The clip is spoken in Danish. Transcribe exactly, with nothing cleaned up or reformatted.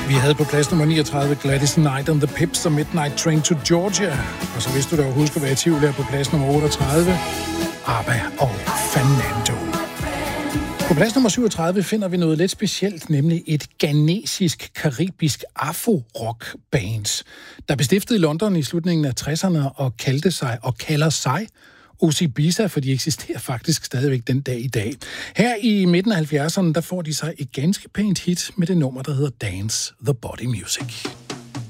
Vi havde på plads nummer niogtredive Gladys Knight and the Pips og Midnight Train to Georgia. Og så hvis du da husker, hvad jeg tvivl er på plads nummer otteogtredive, ABBA og Fernando. På plads nummer syvogtredive finder vi noget lidt specielt, nemlig et ghanesisk-karibisk afro-rock-band, der blev stiftet i London i slutningen af tresserne og kaldte sig og kalder sig Ocibisa, for de eksisterer faktisk stadigvæk den dag i dag. Her i midten af halvfjerdserne, der får de sig et ganske pænt hit med det nummer, der hedder Dance the Body Music.